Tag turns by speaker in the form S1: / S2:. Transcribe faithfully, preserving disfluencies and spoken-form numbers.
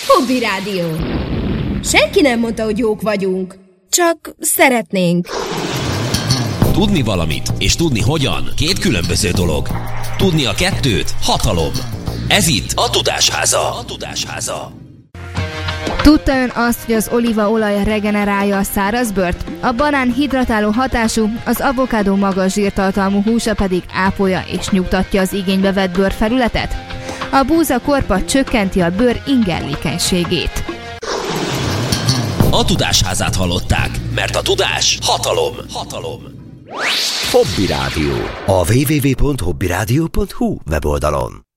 S1: Hobby Rádió. Senki nem mondta, hogy jók vagyunk. Csak szeretnénk.
S2: Tudni valamit és tudni hogyan két különböző dolog. Tudni a kettőt hatalom. Ez itt a Tudásháza. A Tudásháza.
S3: Tudta ön azt, hogy az olívaolaj regenerálja a szárazbőrt? A banán hidratáló hatású, az avokádó magas zsírtartalmú húsa pedig ápolja és nyugtatja az igénybe vett bőrfelületet? A búza korpa csökkenti a bőr ingerlékenységét.
S2: A Tudásházát hallották, mert a tudás hatalom. Hatalom.
S4: Hobby Rádió. A double-u double-u double-u pont hobby rádió pont hu weboldalon.